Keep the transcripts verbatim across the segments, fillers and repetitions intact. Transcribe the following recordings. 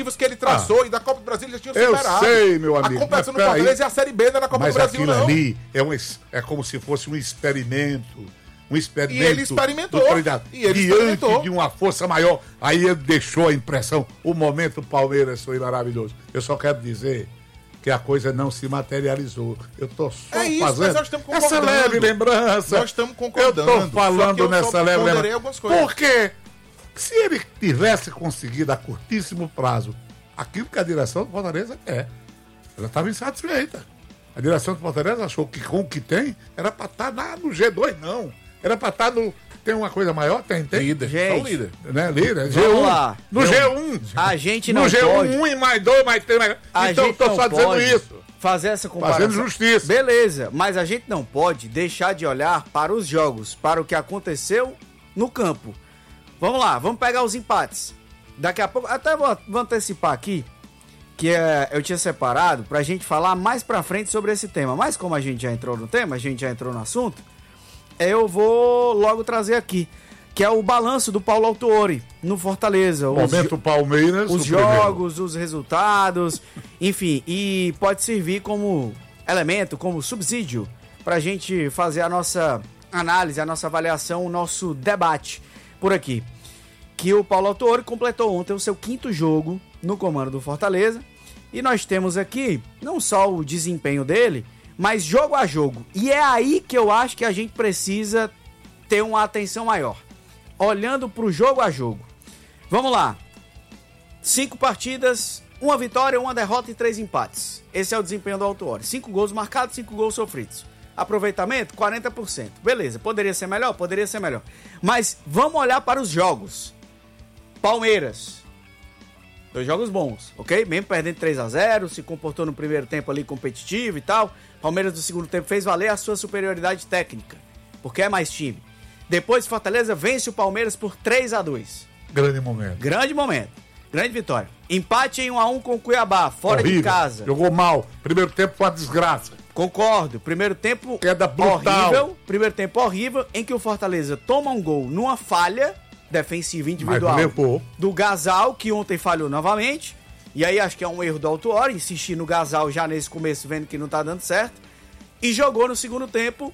que ele traçou ah, e da Copa do Brasil ele já tinha superado. Eu sei, meu amigo. A competição do Fortaleza é a Série B da Copa mas do Brasil, aquilo não. ali é, um, é como se fosse um experimento. Um experimento. E ele experimentou. E ele diante experimentou. de uma força maior. Aí ele deixou a impressão. O momento Palmeiras foi maravilhoso. Eu só quero dizer que a coisa não se materializou. Eu tô só é isso, fazendo mas nós estamos concordando. essa leve lembrança. Nós estamos concordando. Eu tô falando nessa leve lembrança. Algumas coisas. Porque se ele tivesse conseguido a curtíssimo prazo aquilo que a direção do Fortaleza quer, ela estava insatisfeita. A direção do Fortaleza achou que com o que tem era para estar tá no G dois, não. Era para estar no... Tem uma coisa maior? Tem, tem. Líder. Gente, só o líder. Né? Líder. G um. Vamos lá. No G um. A gente não no G um, pode. um e mais dois, mais três, mais... A então eu tô só dizendo isso. Fazer essa comparação. Fazendo justiça. Beleza, mas a gente não pode deixar de olhar para os jogos, para o que aconteceu no campo. Vamos lá, vamos pegar os empates. Daqui a pouco, até vou, vou antecipar aqui, que é, eu tinha separado pra gente falar mais pra frente sobre esse tema. Mas como a gente já entrou no tema, a gente já entrou no assunto, eu vou logo trazer aqui, que é o balanço do Paulo Autuori no Fortaleza. Momento os, Palmeiras. Os jogos, primeiro. Os resultados, enfim, e pode servir como elemento, como subsídio pra gente fazer a nossa análise, a nossa avaliação, o nosso debate por aqui. Que o Paulo Autuori completou ontem o seu quinto jogo no comando do Fortaleza. E nós temos aqui não só o desempenho dele, mas jogo a jogo. E é aí que eu acho que a gente precisa ter uma atenção maior. Olhando para o jogo a jogo. Vamos lá. Cinco partidas, uma vitória, uma derrota e três empates. Esse é o desempenho do Autuori. Cinco gols marcados, cinco gols sofridos. Aproveitamento, quarenta por cento. Beleza, poderia ser melhor? Poderia ser melhor. Mas vamos olhar para os jogos. Palmeiras. Dois jogos bons, ok? Mesmo perdendo três a zero, se comportou no primeiro tempo ali competitivo e tal. Palmeiras no segundo tempo fez valer a sua superioridade técnica, porque é mais time. Depois Fortaleza vence o Palmeiras por três a dois. Grande momento. Grande momento. Grande vitória. Empate em um a um com o Cuiabá, fora horrível. de casa. Jogou mal. Primeiro tempo foi uma desgraça. Concordo. Primeiro tempo queda brutal. Horrível. Primeiro tempo horrível, em que o Fortaleza toma um gol numa falha defensiva individual do Gasal, que ontem falhou novamente. E aí acho que é um erro do Autuori, insistir no Gasal já nesse começo, vendo que não tá dando certo. E jogou no segundo tempo,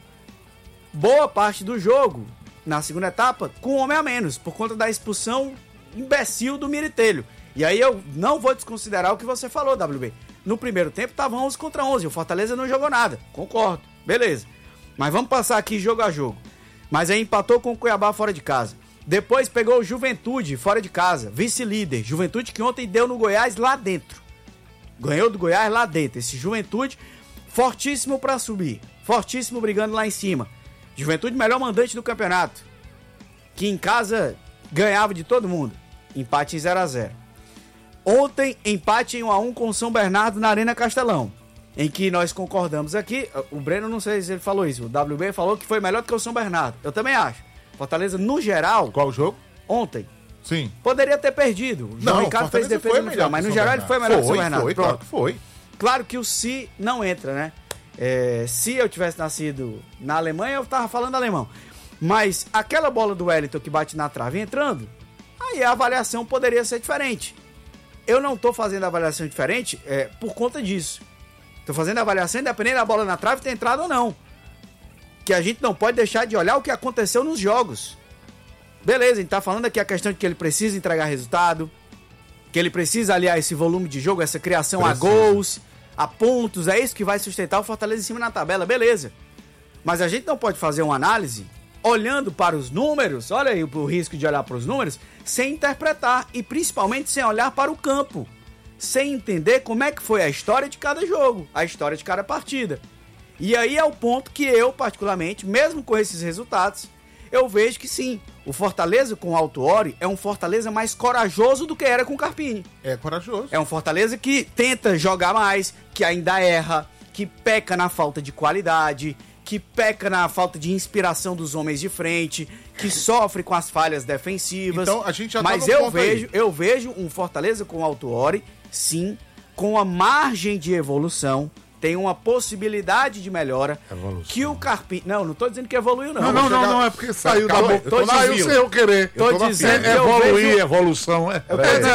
boa parte do jogo, na segunda etapa, com um homem a menos, por conta da expulsão imbecil do Miritelho. E aí eu não vou desconsiderar o que você falou, W B. No primeiro tempo tava onze contra onze, o Fortaleza não jogou nada. Concordo, beleza. Mas vamos passar aqui jogo a jogo. Mas aí empatou com o Cuiabá fora de casa. Depois pegou o Juventude fora de casa, vice-líder. Juventude que ontem deu no Goiás lá dentro. Ganhou do Goiás lá dentro. Esse Juventude fortíssimo pra subir. Fortíssimo brigando lá em cima. Juventude melhor mandante do campeonato. Que em casa ganhava de todo mundo. Empate em zero a zero. Ontem, empate em um a um com o São Bernardo na Arena Castelão. Em que nós concordamos aqui. O Breno, não sei se ele falou isso. O W B falou que foi melhor do que o São Bernardo. Eu também acho. Fortaleza, no geral... Qual o jogo? Ontem. Sim. Poderia ter perdido. O João não, Ricardo fez defesa no final, mas no geral ele foi melhor que o São Bernardo. Foi, claro que foi. Claro que o se não entra, né? É, se eu tivesse nascido na Alemanha, eu tava falando alemão. Mas aquela bola do Wellington que bate na trave entrando, aí a avaliação poderia ser diferente. Eu não tô fazendo a avaliação diferente é, por conta disso. Tô fazendo a avaliação independente da bola na trave ter entrado ou não. Que a gente não pode deixar de olhar o que aconteceu nos jogos. Beleza, a gente tá falando aqui a questão de que ele precisa entregar resultado, que ele precisa aliar esse volume de jogo, essa criação precisa. a gols, a pontos, é isso que vai sustentar o Fortaleza em cima na tabela, beleza. Mas a gente não pode fazer uma análise olhando para os números, olha aí o risco de olhar para os números, sem interpretar e principalmente sem olhar para o campo, sem entender como é que foi a história de cada jogo, a história de cada partida. E aí é o ponto que eu, particularmente, mesmo com esses resultados, eu vejo que sim, o Fortaleza com o Autuori é um Fortaleza mais corajoso do que era com o Carpini. É corajoso. É um Fortaleza que tenta jogar mais, que ainda erra, que peca na falta de qualidade, que peca na falta de inspiração dos homens de frente, que sofre com as falhas defensivas. Então, a gente já Mas tá no eu ponto vejo, aí. eu vejo um Fortaleza com o Autuori, sim, com a margem de evolução. Tem uma possibilidade de melhora. Evolução. Que o Carpini... Não, não tô dizendo que evoluiu, não. Não, não, não, chegar... não, é porque saiu Calma, da eu boca. tô Ah, eu dizendo. sei eu querer. Tô Eu tô dizendo é, que eu evoluir, vejo... evolução. É, Eu tô é, dizendo